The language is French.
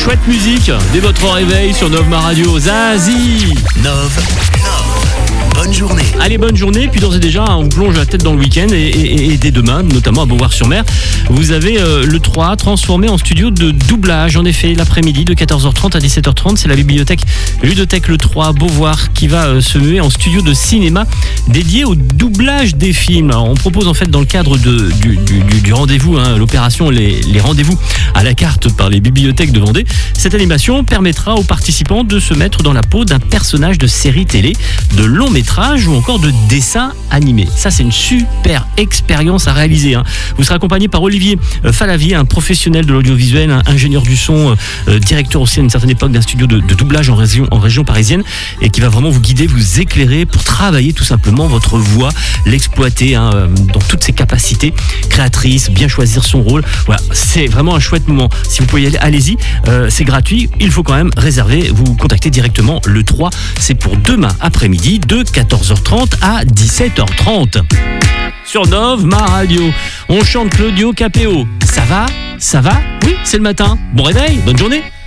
chouette musique dès votre réveil sur Nov Ma Radio. Zazie. Nov. Bonne journée. Allez, bonne journée. Puis d'ores et déjà, on vous plonge la tête dans le week-end et dès demain, notamment à Beauvoir-sur-Mer, vous avez le 3 transformé en studio de doublage. En effet, l'après-midi de 14h30 à 17h30, c'est la bibliothèque Ludothèque le 3 Beauvoir qui va se muer en studio de cinéma dédié au doublage des films. Alors, on propose en fait dans le cadre du rendez-vous, l'opération les rendez-vous à la carte par les bibliothèques de Vendée. Cette animation permettra aux participants de se mettre dans la peau d'un personnage de série télé, de long métrage ou encore de dessin animé. Ça, c'est une super expérience à réaliser. Vous serez accompagné par Olivier Falavier, un professionnel de l'audiovisuel, un ingénieur du son, directeur aussi à une certaine époque d'un studio de doublage en région parisienne, et qui va vraiment vous guider, vous éclairer pour travailler tout simplement votre voix, l'exploiter dans toutes ses capacités créatrices, bien choisir son rôle. Voilà, c'est vraiment un chouette moment. Si vous pouvez y aller, allez-y. C'est gratuit. Il faut quand même réserver. Vous contactez directement le 3. C'est pour demain après-midi de 14h30 à 17h30. Sur Nov Ma Radio, on chante Claudio Capéo. Ça va ? Oui, c'est le matin. Bon réveil, bonne journée.